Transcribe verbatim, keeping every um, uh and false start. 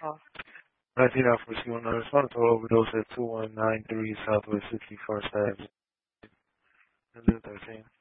call. nineteen Alpha Whiskey one nine, respond to total overdose at two one nine three Southwest sixty-first Avenue, thirteen.